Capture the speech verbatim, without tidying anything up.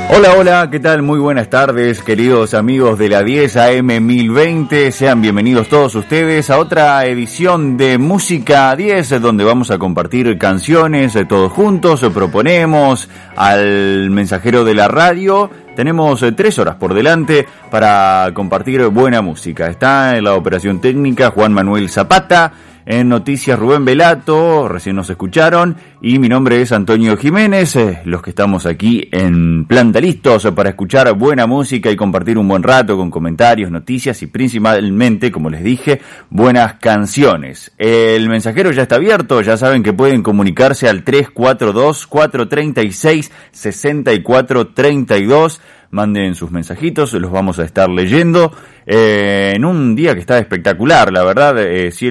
Hola, hola, ¿qué tal? Muy buenas tardes, queridos amigos de la diez A M mil veinte. Sean bienvenidos todos ustedes a otra edición de Música diez, donde vamos a compartir canciones todos juntos. Proponemos al mensajero de la radio. Tenemos tres horas por delante para compartir buena música. Está en la operación técnica Juan Manuel Zapata. En Noticias Rubén Velato, recién nos escucharon, y mi nombre es Antonio Jiménez, eh, los que estamos aquí en planta listos para escuchar buena música y compartir un buen rato con comentarios, noticias y principalmente, como les dije, buenas canciones. El mensajero ya está abierto, ya saben que pueden comunicarse al tres cuatro dos, cuatro tres seis, seis cuatro tres dos. Manden sus mensajitos, los vamos a estar leyendo eh, en un día que está espectacular, la verdad, eh, cielo